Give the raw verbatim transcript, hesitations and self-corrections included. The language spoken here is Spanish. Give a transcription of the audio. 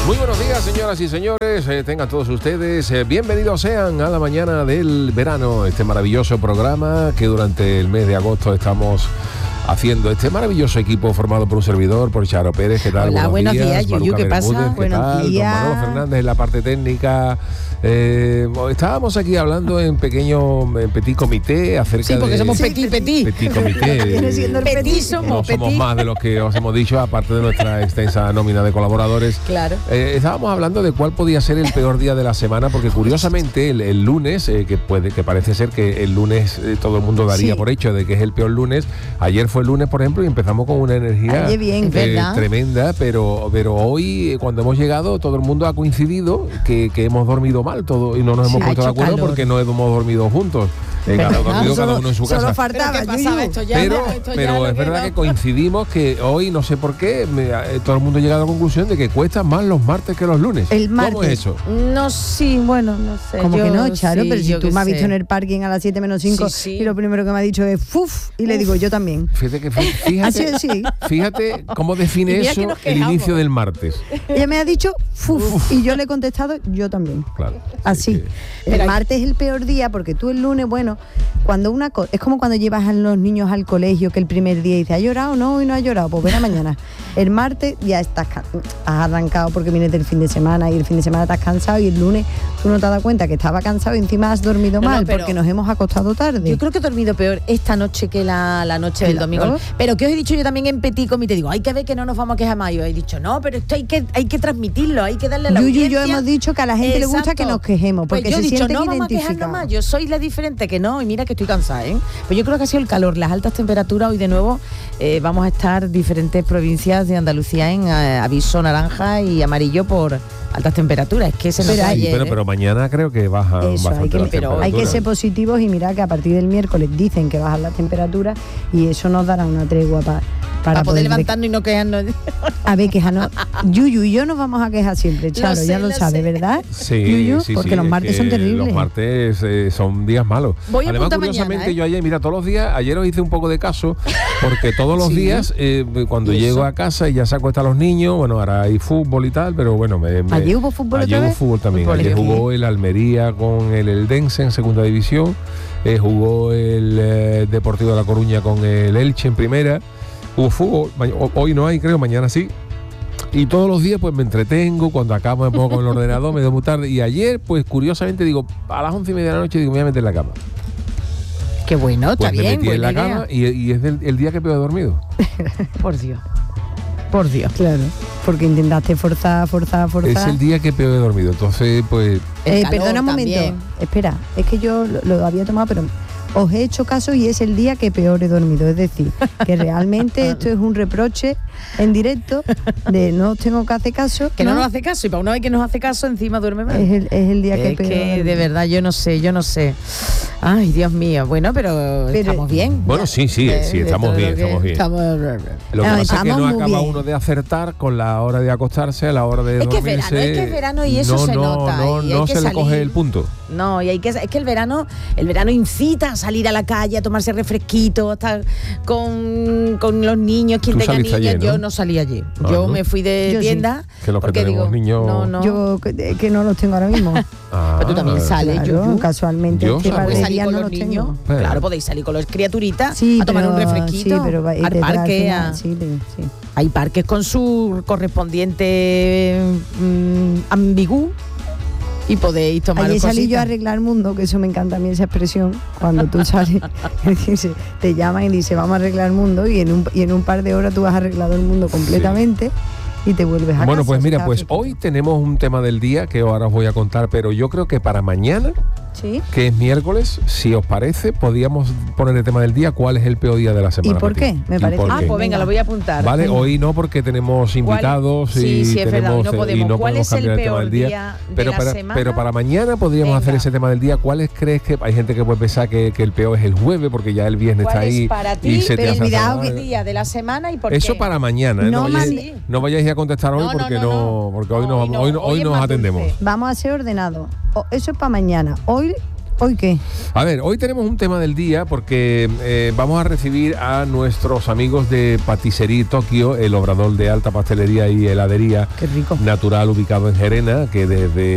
Muy buenos días, señoras y señores, eh, tengan todos ustedes, eh, bienvenidos sean a la mañana del verano, este maravilloso programa que durante el mes de agosto estamos haciendo, este maravilloso equipo formado por un servidor, por Charo Pérez. ¿Qué tal? Hola, buenos, buenos días, Yuyu, ¿qué pasa? ¿Qué buenos tal? días. Don Manolo Fernández en la parte técnica. Eh, estábamos aquí hablando en pequeño, en petit comité acerca de... Sí, porque de, somos petit, petit. Petit comité. Viene siendo el petit, somos no petit. somos más de los que os hemos dicho, aparte de nuestra extensa nómina de colaboradores. Claro. Eh, estábamos hablando de cuál podía ser el peor día de la semana, porque curiosamente el, el lunes, eh, que puede, que parece ser que el lunes eh, todo el mundo daría sí. por hecho de que es el peor lunes. Ayer fue el lunes, por ejemplo, y empezamos con una energía Ayer bien, eh, tremenda, pero, pero hoy, cuando hemos llegado, todo el mundo ha coincidido que, que hemos dormido mal todo y no nos sí, hemos puesto de acuerdo calor. Porque no hemos dormido juntos. Eh, cada, dormido, solo, cada uno en su solo casa. Faltaba, pero pasaba esto ya, pero, esto ya pero es verdad no. que coincidimos que hoy, no sé por qué, me, todo el mundo ha llegado a la conclusión de que cuestan más los martes que los lunes. El martes. ¿Cómo es eso? No, sí, bueno, no sé. Como que no, Charo, sí, pero si tú me has visto en el parking a las siete menos cinco sí, sí. y lo primero que me ha dicho es ¡fuf! Y Uf. le digo, yo también. Fíjate que fíjate, Así, sí. fíjate cómo define eso el inicio del martes. Ella me ha dicho ¡fuf! Uf. Y yo le he contestado, yo también. Claro. Así. Que... El martes es el peor día porque tú el lunes, bueno, cuando una cosa, es como cuando llevas a los niños al colegio que el primer día dice, ¿ha llorado? No, hoy no ha llorado, pues ven a mañana. El martes ya estás has arrancado porque vienes del fin de semana y el fin de semana estás cansado y el lunes tú no te has dado cuenta que estaba cansado y encima has dormido no, mal no, porque nos hemos acostado tarde. Yo creo que he dormido peor esta noche que la, la noche del domingo. ¿No? Pero que os he dicho yo también en petit comité, digo, hay que ver que no nos vamos a quejar más. Yo he dicho, no, pero esto hay que, hay que transmitirlo, hay que darle a la Yuyu audiencia. y yo hemos dicho que a la gente Exacto. le gusta que nos quejemos porque pues yo se he dicho, sienten no vamos a identificados. quejarnos más, yo soy la diferente que no y mira que estoy cansada, ¿eh? Pues yo creo que ha sido el calor, las altas temperaturas. Hoy de nuevo eh, vamos a estar diferentes provincias de Andalucía en eh, aviso naranja y amarillo por altas temperaturas. Es que se nos pero, ayer, sí, pero, ¿eh? pero mañana creo que bajan Eso, bastante hay que, las pero hay que ser positivos y mirar que a partir del miércoles dicen que bajan las temperaturas y eso nos dará una tregua pa, para, para poder, poder levantarnos de... y no quejarnos. A ver, quejarnos. Yuyu y yo nos vamos a quejar siempre, Charo, sé, ya lo, lo sabes, ¿verdad? Sí, Yuyu, sí, porque sí, los martes son terribles. Los martes eh, son días malos. Voy Además, a curiosamente, mañana, ¿eh? yo ayer, mira, todos los días, ayer os hice un poco de caso, porque todos los ¿Sí? días, eh, cuando llego a casa y ya se acuestan los niños, bueno, ahora hay fútbol y tal, pero bueno, me, me, ¿Ayer hubo fútbol ayer otra hubo vez? fútbol también. ¿Fútbol ayer qué? jugó el Almería con el Eldense en segunda división, eh, jugó el eh, Deportivo de La Coruña con el Elche en primera. Hubo fútbol, hoy no hay, creo, mañana sí. Y todos los días pues me entretengo, cuando acabo me pongo con el ordenador, me doy muy tarde. Y ayer, pues curiosamente, digo, a las once y media de la noche, digo, me voy a meter en la cama. Qué bueno, está pues me bien, metí en la idea. cama y, y es el, el día que peor he dormido. Por Dios. Por Dios. Claro, porque intentaste forzar, forzar, forzar. Es el día que peor he dormido, entonces pues... Eh, perdona un momento, también. Espera, es que yo lo, lo había tomado, pero... Os he hecho caso y es el día que peor he dormido. Es decir, que realmente esto es un reproche en directo de no os tengo que hacer caso. Que no, no nos hace caso y para una vez que nos hace caso encima duerme mal. Es el, es el día es que peor. Es que de verdad yo no sé, yo no sé. Ay, Dios mío. Bueno, pero, pero estamos bien. Bueno, sí, sí, de, sí, de estamos bien, estamos bien. Estamos... Lo que no, pasa es que no acaba bien. uno de acertar con la hora de acostarse, a la hora de es dormirse. Que es verano, es que es verano y eso no, se no, nota. No, y no se salir. le coge el punto. No, y hay que es que el verano, el verano incita a salir a la calle, a tomarse refresquito, a estar con, con los niños, quien tenga niños. Ayer, ¿no? Yo no salí allí. Ah, yo ¿no? me fui de yo tienda. Sí. Que los porque que tenemos digo, niños. No, no. Yo que, que no los tengo ahora mismo. Ah, pero tú también sales, claro, yo casualmente. Yo, que podéis salir con no los niños. Tengo. Pero. Claro, podéis salir con las criaturitas sí, a tomar pero, un refresquito. Sí, pero va, al parque. Final, a, sí, sí. Hay parques con su correspondiente mmm, ambigú. Y podéis tomar Ayer salí cositas. yo a arreglar el mundo, que eso me encanta a mí esa expresión, cuando tú sales, te llaman y dices vamos a arreglar el mundo y en un, y en un par de horas tú has arreglado el mundo completamente. Sí. Y te vuelves a bueno, casa. pues mira, pues hoy tenemos un tema del día que ahora os voy a contar, pero yo creo que para mañana, ¿sí? que es miércoles, si os parece, podíamos poner el tema del día, cuál es el peor día de la semana. ¿Y por qué? Me parece. Ah, pues venga, lo voy a apuntar. Vale, hoy no, porque tenemos invitados sí, y sí, es tenemos, verdad, no podemos. y no ¿Cuál podemos es el cambiar el, peor tema del día. día de pero, la para, semana? pero para mañana podríamos venga. hacer ese tema del día. ¿Cuáles crees que hay gente que puede pensar que, que el peor es el jueves, porque ya el viernes está ahí? Para ti, y se te el hace día de la semana y por Eso qué? para mañana, ¿eh? No, no, vayáis, no vayáis a contestar hoy no, porque no, no, no, porque hoy, no, nos, hoy no, hoy, hoy, hoy nos atendemos. dulce. Vamos a ser ordenados. Eso es para mañana. Hoy ¿Hoy qué? A ver, hoy tenemos un tema del día porque eh, vamos a recibir a nuestros amigos de Patisserie Tokio, el obrador de alta pastelería y heladería Qué rico. natural ubicado en Gerena, que desde